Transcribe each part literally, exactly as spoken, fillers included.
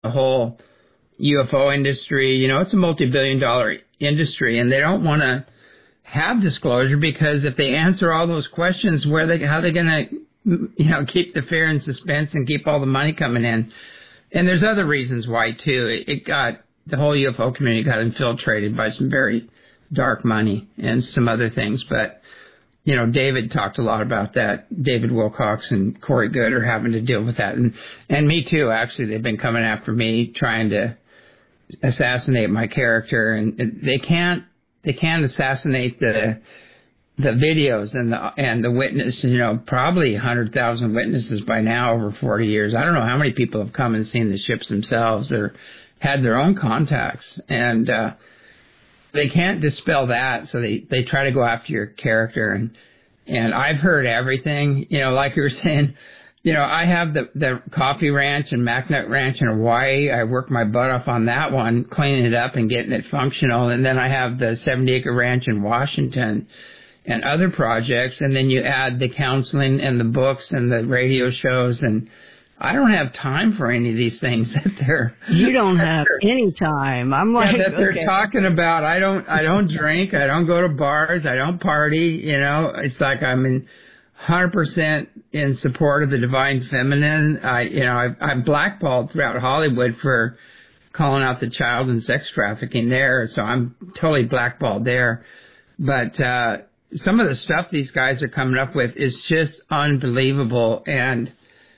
the whole U F O industry. You know, it's a multi-billion dollar industry, and they don't want to have disclosure because if they answer all those questions, where they, how are they going to, you know, keep the fear and suspense and keep all the money coming in? And there's other reasons why, too. It, it got, the whole U F O community got infiltrated by some very dark money and some other things. But, you know, David talked a lot about that. David Wilcox and Corey Good are having to deal with that. And, and me, too, actually. They've been coming after me, trying to assassinate my character. And they can't, they can't assassinate the the videos and the and the witness, you know, probably one hundred thousand witnesses by now over forty years. I don't know how many people have come and seen the ships themselves or had their own contacts. And uh, they can't dispel that, so they, they try to go after your character. And and I've heard everything, you know, like you were saying, you know, I have the, the coffee ranch and MacNut Ranch in Hawaii. I worked my butt off on that one, cleaning it up and getting it functional. And then I have the seventy acre ranch in Washington and other projects, and then you add the counseling and the books and the radio shows, and I don't have time for any of these things that they're... You don't have any time. I'm like... Yeah, that they're okay. talking about. I don't I don't drink. I don't go to bars. I don't party. You know, it's like I'm in one hundred percent in support of the divine feminine. I, you know, I, I'm blackballed throughout Hollywood for calling out the child and sex trafficking there, so I'm totally blackballed there. But... uh some of the stuff these guys are coming up with is just unbelievable, and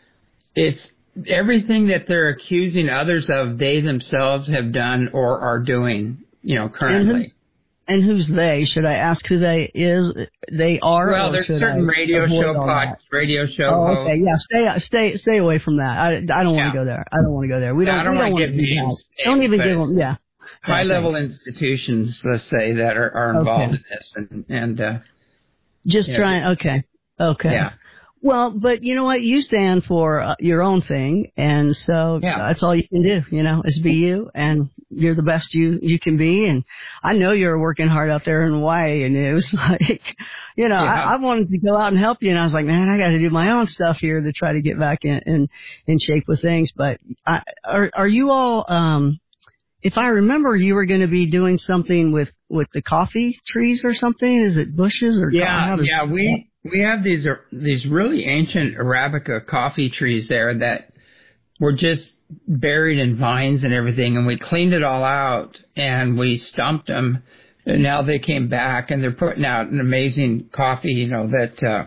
it's everything that they're accusing others of, they themselves have done or are doing, you know, currently. And who's, and who's they? Should I ask who they is? They are. Well, there's certain radio show pod, radio show. Oh, okay, yeah. Stay, stay, stay away from that. I, I don't want to yeah. go there. I don't want to go there. We don't. Yeah, I don't, we don't want to give names. names don't even give them. Yeah. High-level institutions, let's say, that are, are involved okay. in this, and, and uh, just you trying. know, okay, okay. Yeah. Well, but you know what? You stand for uh, your own thing, and so yeah. that's all you can do. You know, is be you, and you're the best you you can be. And I know you're working hard out there in Hawaii, and it was like, you know, yeah. I, I wanted to go out and help you, and I was like, man, I got to do my own stuff here to try to get back in in, in shape with things. But I, are are you all? Um, If I remember, you were going to be doing something with, with the coffee trees or something. Is it bushes or? Yeah, yeah. We we have these these really ancient Arabica coffee trees there that were just buried in vines and everything, and we cleaned it all out and we stumped them, and now they came back and they're putting out an amazing coffee. You know that, uh,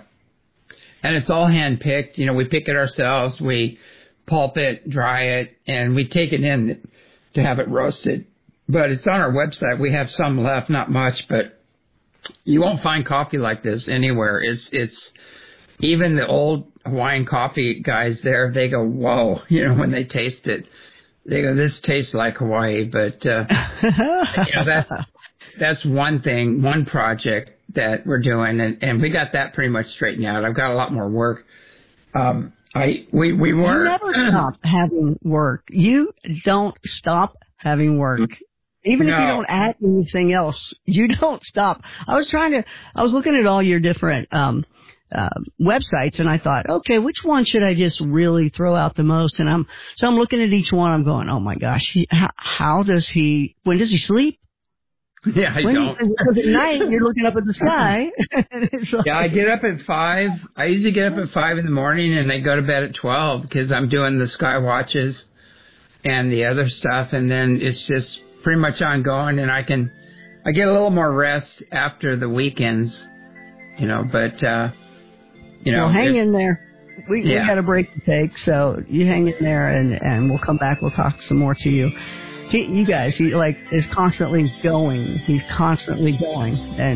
and it's all hand picked. You know, we pick it ourselves. We pulp it, dry it, and we take it in to have it roasted. But it's on our website. We have some left, not much, but you won't find coffee like this anywhere. It's it's even the old Hawaiian coffee guys there, they go, whoa, you know, when they taste it. They go, this tastes like Hawaii. But uh, you know, that's that's one thing, one project that we're doing, and, and we got that pretty much straightened out. I've got a lot more work. Um I we we were You never stop having work. You don't stop having work. Even no. if you don't add anything else, you don't stop. I was trying to, I was looking at all your different um, uh, websites, and I thought, okay, which one should I just really throw out the most? And I'm, so I'm looking at each one. I'm going, oh my gosh, he, how, how does he, when does he sleep? Yeah, I when don't. You, because at night, you're looking up at the sky. Like, yeah, I get up at five. I usually get up at five in the morning, and I go to bed at twelve because I'm doing the sky watches and the other stuff, and then it's just pretty much ongoing, and I can, I get a little more rest after the weekends, you know, but, uh, you know. Well, hang in there. We, yeah. we got a break to take, so you hang in there, and, and we'll come back. We'll talk some more to you. He, you guys, he like is constantly going. He's constantly going,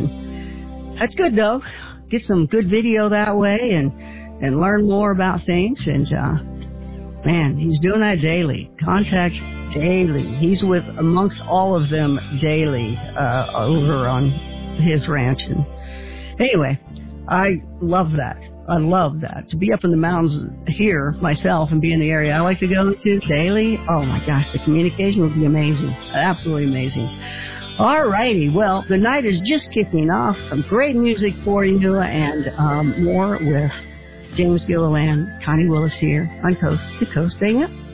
and that's good though. Get some good video that way, and and learn more about things. And uh, man, he's doing that daily. Contact daily. He's with amongst all of them daily uh, over on his ranch. And anyway, I love that. I love that. To be up in the mountains here myself and be in the area I like to go to daily, oh my gosh, the communication would be amazing. Absolutely amazing. All righty. Well, the night is just kicking off. Some great music for you, and um, more with James Gilliland, Connie Willis here on Coast to Coast A M.